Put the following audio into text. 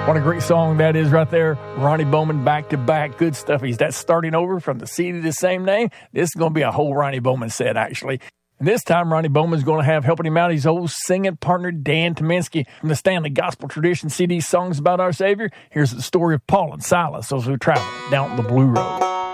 What a great song that is right there. Ronnie Bowman back to back. Good stuff. That's starting over from the CD of the same name. This is going to be a whole Ronnie Bowman set, actually. And this time, Ronnie Bowman's going to have helping him out his old singing partner, Dan Tyminski, from the Stanley Gospel Tradition CD, Songs About Our Savior. Here's the story of Paul and Silas as we travel down the Blue Road.